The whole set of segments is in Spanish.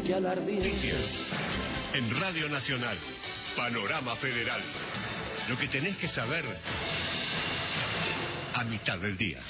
que al ardiente. Noticias en Radio Nacional. Panorama Federal. Lo que tenés que saber a mitad del día.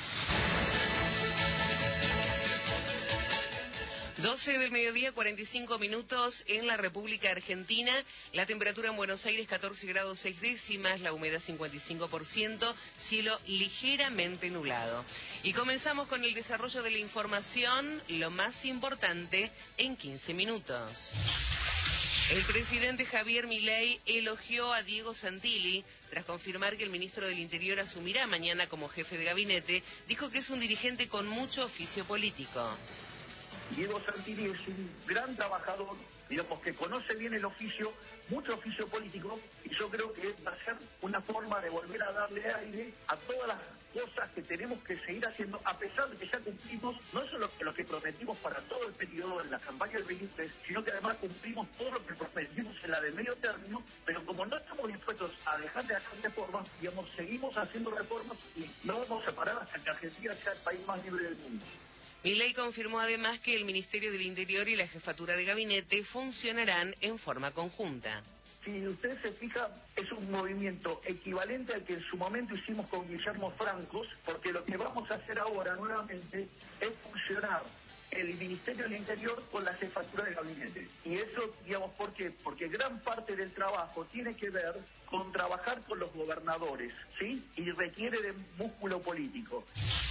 12 del mediodía, 45 minutos en la República Argentina. La temperatura en Buenos Aires 14 grados 6 décimas, la humedad 55%, cielo ligeramente nublado. Y comenzamos con el desarrollo de la información, lo más importante en 15 minutos. El presidente Javier Milei elogió a Diego Santilli tras confirmar que el ministro del Interior asumirá mañana como jefe de gabinete. Dijo que es un dirigente con mucho oficio político. Diego Santilli es un gran trabajador, digamos que conoce bien el oficio, mucho oficio político, y yo creo que va a ser una forma de volver a darle aire a todas las cosas que tenemos que seguir haciendo, a pesar de que ya cumplimos no solo lo que prometimos para todo el periodo de la campaña del 23, sino que además cumplimos todo lo que prometimos en la de medio término, pero como no estamos dispuestos a dejar de hacer reformas, digamos, seguimos haciendo reformas y no vamos a parar hasta que Argentina sea el país más libre del mundo. Milei confirmó además que el Ministerio del Interior y la Jefatura de Gabinete funcionarán en forma conjunta. Si usted se fija, es un movimiento equivalente al que en su momento hicimos con Guillermo Francos, porque lo que vamos a hacer ahora nuevamente es fusionar el Ministerio del Interior con la Jefatura de Gabinete. Y eso, digamos, ¿por qué? Porque gran parte del trabajo tiene que ver con trabajar con los gobernadores, ¿sí? Y requiere de músculo político.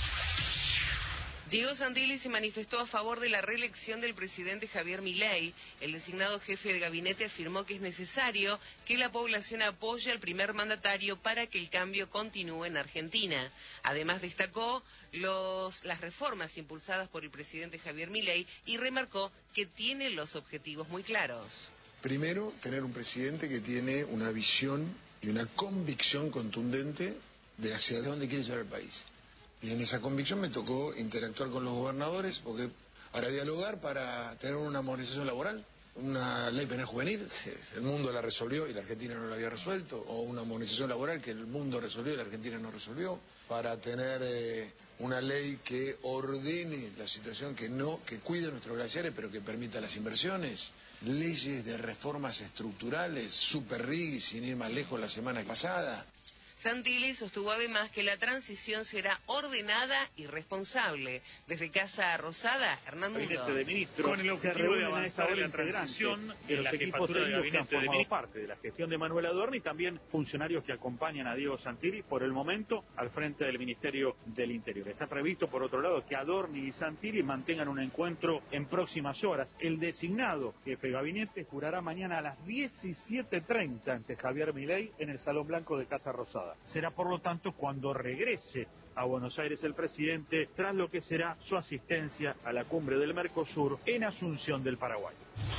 Diego Santilli se manifestó a favor de la reelección del presidente Javier Milei. El designado jefe de gabinete afirmó que es necesario que la población apoye al primer mandatario para que el cambio continúe en Argentina. Además destacó las reformas impulsadas por el presidente Javier Milei y remarcó que tiene los objetivos muy claros. Primero, tener un presidente que tiene una visión y una convicción contundente de hacia dónde quiere llevar el país. Y en esa convicción me tocó interactuar con los gobernadores, porque para dialogar, para tener una modernización laboral, una ley penal juvenil, el mundo la resolvió y la Argentina no la había resuelto, o una modernización laboral que el mundo resolvió y la Argentina no resolvió, para tener una ley que ordene la situación, que cuide nuestros glaciares, pero que permita las inversiones, leyes de reformas estructurales, super rigui, sin ir más lejos la semana pasada. Santilli sostuvo además que la transición será ordenada y responsable. Desde Casa Rosada, Hernán Mundo. Con el objetivo de avanzar en la transición en la jefatura de gabinete que han formado parte de la gestión de Manuel Adorno y también funcionarios que acompañan a Diego Santilli por el momento al frente del Ministerio del Interior. Está previsto, por otro lado, que Adorno y Santilli mantengan un encuentro en próximas horas. El designado jefe de gabinete jurará mañana a las 17:30 ante Javier Milei en el Salón Blanco de Casa Rosada. Será, por lo tanto, cuando regrese a Buenos Aires el presidente, tras lo que será su asistencia a la cumbre del Mercosur en Asunción del Paraguay.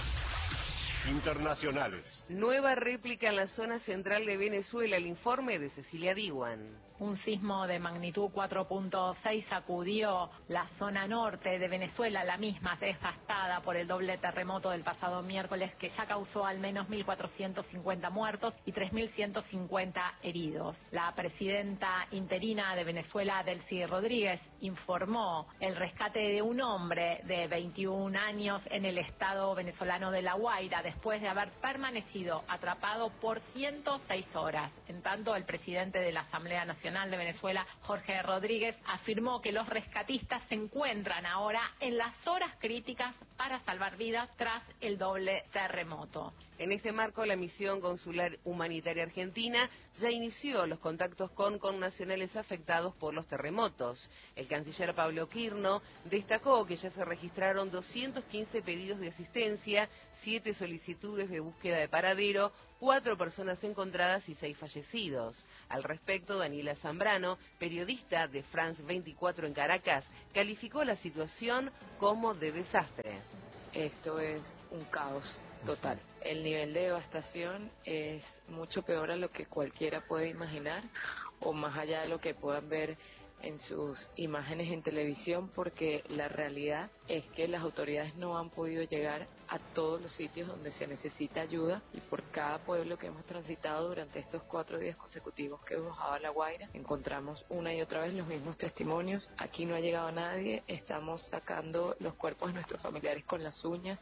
Internacionales. Nueva réplica en la zona central de Venezuela, el informe de Cecilia Diwan. Un sismo de magnitud 4.6 sacudió la zona norte de Venezuela, la misma devastada por el doble terremoto del pasado miércoles que ya causó al menos 1.450 muertos y 3.150 heridos. La presidenta interina de Venezuela, Delcy Rodríguez, informó el rescate de un hombre de 21 años en el estado venezolano de La Guaira después de haber permanecido atrapado por 106 horas. En tanto, el presidente de la Asamblea Nacional de Venezuela, Jorge Rodríguez, afirmó que los rescatistas se encuentran ahora en las horas críticas para salvar vidas tras el doble terremoto. En este marco, la misión consular humanitaria argentina ya inició los contactos con connacionales afectados por los terremotos. El canciller Pablo Quirno destacó que ya se registraron 215 pedidos de asistencia, 7 solicitudes de búsqueda de paradero, 4 personas encontradas y 6 fallecidos. Al respecto, Daniela Zambrano, periodista de France 24 en Caracas, calificó la situación como de desastre. Esto es un caos total. El nivel de devastación es mucho peor a lo que cualquiera puede imaginar o más allá de lo que puedan ver en sus imágenes en televisión, porque la realidad es que las autoridades no han podido llegar a todos los sitios donde se necesita ayuda, y por cada pueblo que hemos transitado durante estos 4 días consecutivos que hemos bajado a La Guaira, encontramos una y otra vez los mismos testimonios. Aquí no ha llegado nadie, estamos sacando los cuerpos de nuestros familiares con las uñas.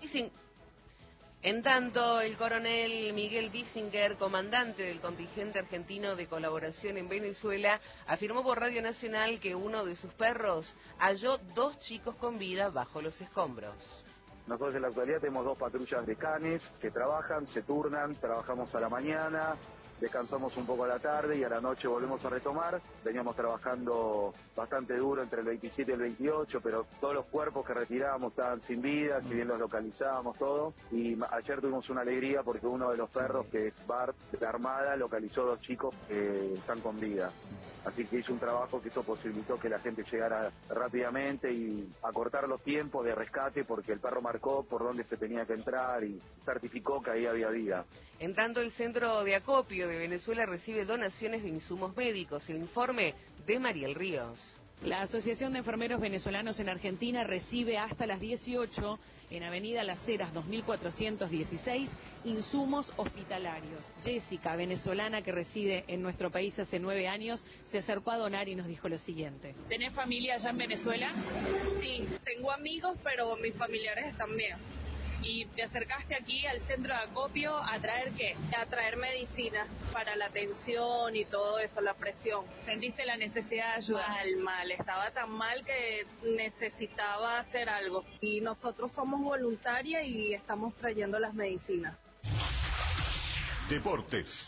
En tanto, el coronel Miguel Bissinger, comandante del contingente argentino de colaboración en Venezuela, afirmó por Radio Nacional que uno de sus perros halló 2 chicos con vida bajo los escombros. Nosotros en la actualidad tenemos 2 patrullas de canes que trabajan, se turnan, trabajamos a la mañana, descansamos un poco a la tarde y a la noche volvemos a retomar. Veníamos trabajando bastante duro entre el 27 y el 28, pero todos los cuerpos que retirábamos estaban sin vida, si bien los localizábamos todo. Y ayer tuvimos una alegría porque uno de los perros, que es Bart, de la Armada, localizó 2 chicos que están con vida. Así que hizo un trabajo que esto posibilitó que la gente llegara rápidamente y acortar los tiempos de rescate, porque el perro marcó por dónde se tenía que entrar y certificó que ahí había vida. En tanto, el Centro de Acopio de Venezuela recibe donaciones de insumos médicos. El informe de Mariel Ríos. La Asociación de Enfermeros Venezolanos en Argentina recibe hasta las 18 en Avenida Las Heras 2416 insumos hospitalarios. Jessica, venezolana que reside en nuestro país hace 9 años, se acercó a donar y nos dijo lo siguiente. ¿Tenés familia allá en Venezuela? Sí, tengo amigos, pero mis familiares están bien. ¿Y te acercaste aquí al centro de acopio a traer qué? A traer medicinas para la tensión y todo eso, la presión. ¿Sentiste la necesidad de ayudar? Mal. Estaba tan mal que necesitaba hacer algo. Y nosotros somos voluntarias y estamos trayendo las medicinas. Deportes.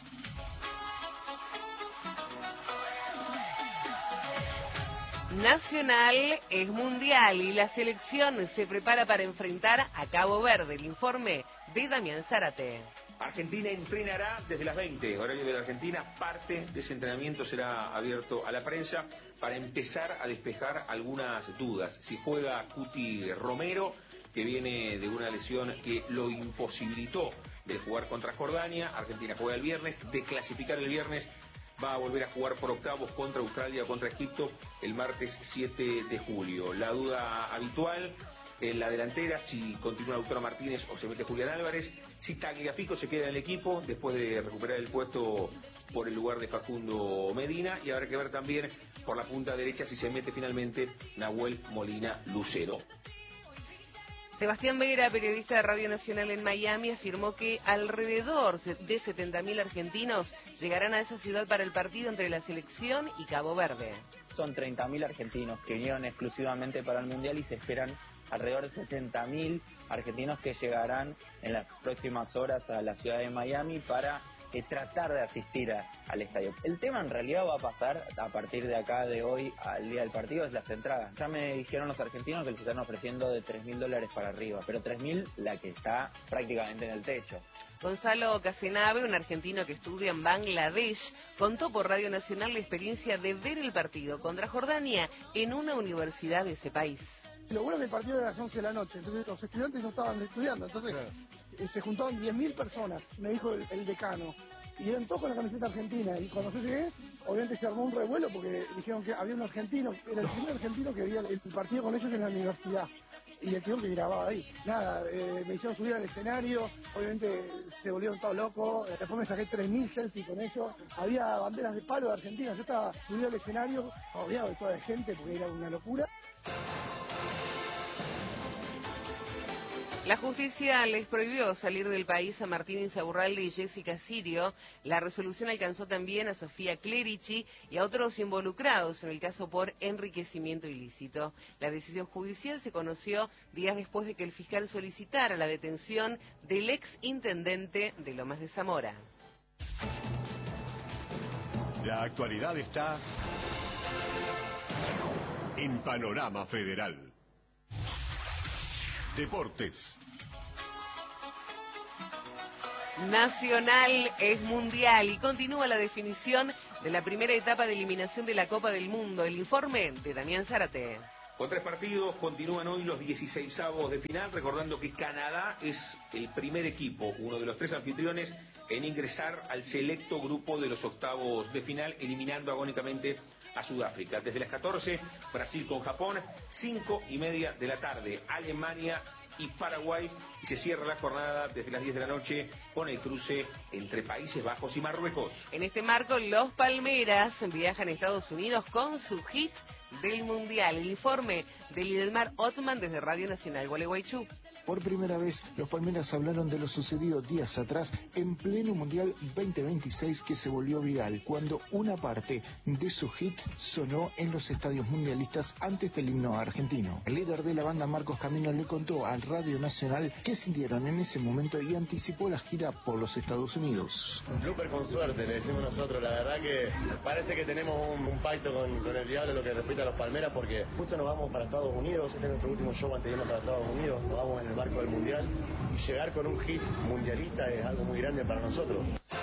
Nacional es mundial y la selección se prepara para enfrentar a Cabo Verde. El informe de Damián Zárate. Argentina entrenará desde las 20, horario de la Argentina. Parte de ese entrenamiento será abierto a la prensa para empezar a despejar algunas dudas. Si juega Cuti Romero, que viene de una lesión que lo imposibilitó de jugar contra Jordania. Argentina juega el viernes, de clasificar el viernes. Va a volver a jugar por octavos contra Australia o contra Egipto el martes 7 de julio. La duda habitual en la delantera, si continúa Lautaro Martínez o se mete Julián Álvarez. Si Tagliafico se queda en el equipo después de recuperar el puesto por el lugar de Facundo Medina. Y habrá que ver también por la punta derecha si se mete finalmente Nahuel Molina Lucero. Sebastián Vera, periodista de Radio Nacional en Miami, afirmó que alrededor de 70.000 argentinos llegarán a esa ciudad para el partido entre la selección y Cabo Verde. Son 30.000 argentinos que vinieron exclusivamente para el Mundial y se esperan alrededor de 70.000 argentinos que llegarán en las próximas horas a la ciudad de Miami para tratar de asistir al estadio. El tema en realidad va a pasar a partir de acá, de hoy al día del partido, es las entradas. Ya me dijeron los argentinos que les están ofreciendo de $3.000 para arriba, pero 3.000 la que está prácticamente en el techo. Gonzalo Casenave, un argentino que estudia en Bangladesh, contó por Radio Nacional la experiencia de ver el partido contra Jordania en una universidad de ese país. Lo bueno es que el partido era a las 11 de la noche, entonces los estudiantes no estaban estudiando, entonces claro. Se juntaron 10.000 personas, me dijo el decano, y eran todos con la camiseta argentina, y cuando yo llegué, obviamente se armó un revuelo porque dijeron que había un argentino, era el primer argentino que había el partido con ellos en la universidad, y el tío que grababa ahí. Nada, me hicieron subir al escenario, obviamente se volvieron todos locos, después me saqué 3.000 selfies con ellos, había banderas de palo de Argentina, yo estaba subido al escenario, rodeado de toda la gente porque era una locura. La justicia les prohibió salir del país a Martín Insaurralde y Jessica Sirio. La resolución alcanzó también a Sofía Clerici y a otros involucrados en el caso por enriquecimiento ilícito. La decisión judicial se conoció días después de que el fiscal solicitara la detención del ex intendente de Lomas de Zamora. La actualidad está en Panorama Federal. Deportes. Nacional es mundial y continúa la definición de la primera etapa de eliminación de la Copa del Mundo. El informe de Damián Zárate. Con 3 partidos continúan hoy los 16avos de final, recordando que Canadá es el primer equipo, uno de los 3 anfitriones, en ingresar al selecto grupo de los octavos de final, eliminando agónicamente a Sudáfrica. Desde las 14, Brasil con Japón, 5:30 de la tarde, Alemania y Paraguay, y se cierra la jornada desde las 10 de la noche con el cruce entre Países Bajos y Marruecos. En este marco, los Palmeras viajan a Estados Unidos con su hit del Mundial. El informe de Lidelmar Ottman desde Radio Nacional Gualeguaychú. Por primera vez, los Palmeras hablaron de lo sucedido días atrás en pleno Mundial 2026 que se volvió viral, cuando una parte de sus hits sonó en los estadios mundialistas antes del himno argentino. El líder de la banda, Marcos Camino, le contó a Radio Nacional qué sintieron en ese momento y anticipó la gira por los Estados Unidos. Blooper con suerte, le decimos nosotros. La verdad que parece que tenemos un pacto con el diablo, lo que respecta a los Palmeras, porque justo nos vamos para Estados Unidos. Este es nuestro último show antes de irnos para Estados Unidos. Nos vamos en el marco del Mundial y llegar con un hit mundialista es algo muy grande para nosotros.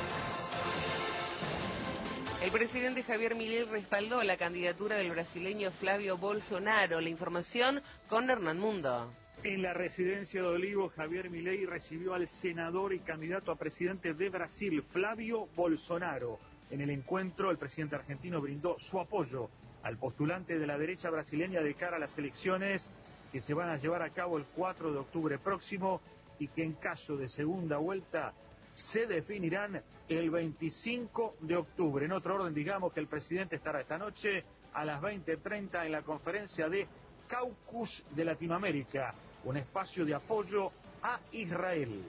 El presidente Javier Milei respaldó la candidatura del brasileño Flavio Bolsonaro. La información con Hernán Mundo. En la residencia de Olivos, Javier Milei recibió al senador y candidato a presidente de Brasil, Flavio Bolsonaro. En el encuentro, el presidente argentino brindó su apoyo al postulante de la derecha brasileña de cara a las elecciones que se van a llevar a cabo el 4 de octubre próximo y que en caso de segunda vuelta se definirán el 25 de octubre. En otro orden, digamos que el presidente estará esta noche a las 20:30 en la conferencia de Caucus de Latinoamérica, un espacio de apoyo a Israel.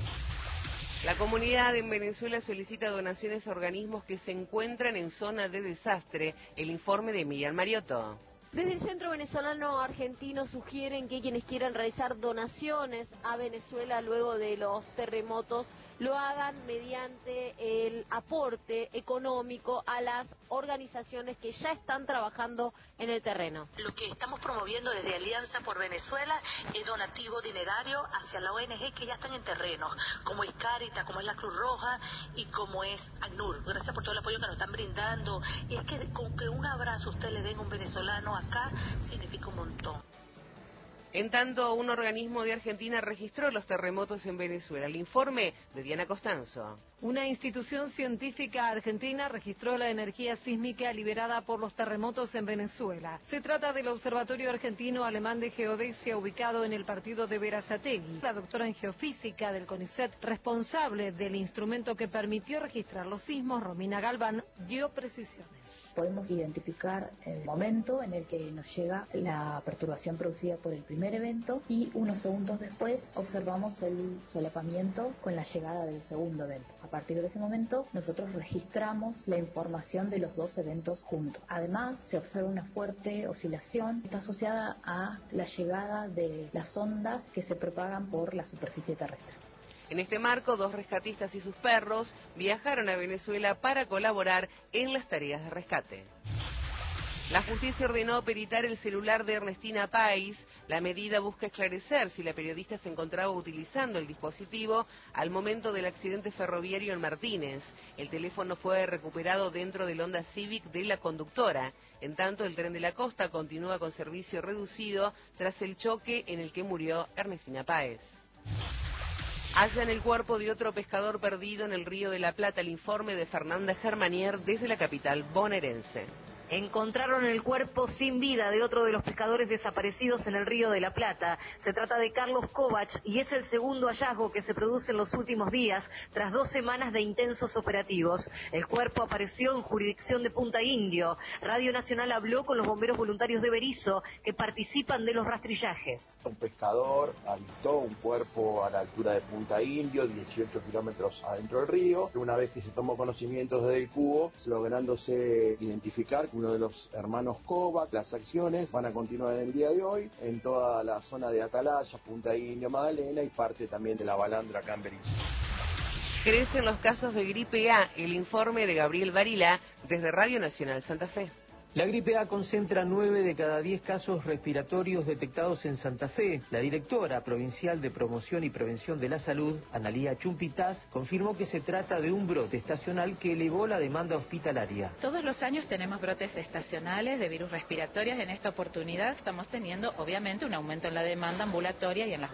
La comunidad en Venezuela solicita donaciones a organismos que se encuentran en zona de desastre. El informe de Miriam Mariotto. Desde el Centro Venezolano Argentino sugieren que quienes quieran realizar donaciones a Venezuela luego de los terremotos lo hagan mediante el aporte económico a las organizaciones que ya están trabajando en el terreno. Lo que estamos promoviendo desde Alianza por Venezuela es donativo dinerario hacia la ONG que ya están en terreno, como es Cáritas, como es la Cruz Roja y como es ACNUR. Gracias por todo el apoyo que nos están brindando. Y es que con que un abrazo usted le den a un venezolano acá significa un montón. En tanto, un organismo de Argentina registró los terremotos en Venezuela. El informe de Diana Costanzo. Una institución científica argentina registró la energía sísmica liberada por los terremotos en Venezuela. Se trata del Observatorio Argentino Alemán de Geodesia, ubicado en el partido de Berazategui. La doctora en geofísica del CONICET, responsable del instrumento que permitió registrar los sismos, Romina Galván, dio precisiones. Podemos identificar el momento en el que nos llega la perturbación producida por el primer evento y unos segundos después observamos el solapamiento con la llegada del segundo evento. A partir de ese momento nosotros registramos la información de los dos eventos juntos. Además se observa una fuerte oscilación, está asociada a la llegada de las ondas que se propagan por la superficie terrestre. En este marco, 2 rescatistas y sus perros viajaron a Venezuela para colaborar en las tareas de rescate. La justicia ordenó peritar el celular de Ernestina Páez. La medida busca esclarecer si la periodista se encontraba utilizando el dispositivo al momento del accidente ferroviario en Martínez. El teléfono fue recuperado dentro del Honda Civic de la conductora. En tanto, el Tren de la Costa continúa con servicio reducido tras el choque en el que murió Ernestina Páez. Hallan el cuerpo de otro pescador perdido en el Río de la Plata. El informe de Fernanda Germanier desde la capital bonaerense. Encontraron el cuerpo sin vida de otro de los pescadores desaparecidos en el Río de la Plata. Se trata de Carlos Kovac y es el segundo hallazgo que se produce en los últimos días tras 2 semanas de intensos operativos. El cuerpo apareció en jurisdicción de Punta Indio. Radio Nacional habló con los bomberos voluntarios de Berizo que participan de los rastrillajes. Un pescador avistó un cuerpo a la altura de Punta Indio, 18 kilómetros adentro del río. Una vez que se tomó conocimiento desde el cubo, lográndose identificar uno de los hermanos Kovac. Las acciones van a continuar en el día de hoy en toda la zona de Atalaya, Punta Indio, Magdalena y parte también de la Balandra acá en Berizo. Crecen los casos de gripe A. El informe de Gabriel Varila desde Radio Nacional Santa Fe. La gripe A concentra 9 de cada 10 casos respiratorios detectados en Santa Fe. La directora provincial de Promoción y Prevención de la Salud, Analía Chumpitaz, confirmó que se trata de un brote estacional que elevó la demanda hospitalaria. Todos los años tenemos brotes estacionales de virus respiratorios. En esta oportunidad estamos teniendo, obviamente, un aumento en la demanda ambulatoria y en las